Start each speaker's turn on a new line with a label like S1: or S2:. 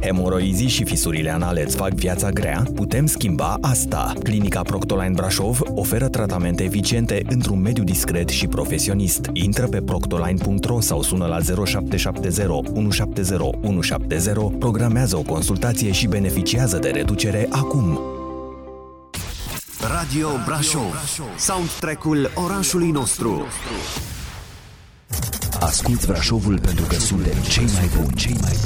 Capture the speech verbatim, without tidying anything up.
S1: Hemoroizii și fisurile anale îți fac viața grea? Putem schimba asta. Clinica Proctoline Brașov oferă tratamente eficiente într-un mediu discret și profesionist. Intră pe proctoline punct ro sau sună la zero șapte șapte zero unu șapte zero unu șapte zero, programează o consultație și beneficiază de reducere acum.
S2: Radio Brașov, soundtrack-ul orașului nostru.
S3: Asculți Brașovul pentru că suntem cei mai buni, cei mai buni.